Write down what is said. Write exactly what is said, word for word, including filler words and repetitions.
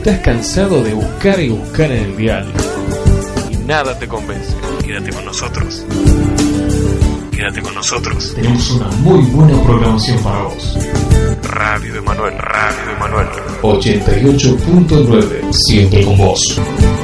estás cansado de buscar y buscar en el dial y nada te convence, quédate con nosotros. Quédate con nosotros. Tenemos una muy buena programación para vos. Radio Emanuel, Radio Emanuel. ochenta y ocho punto nueve. Siempre con vos.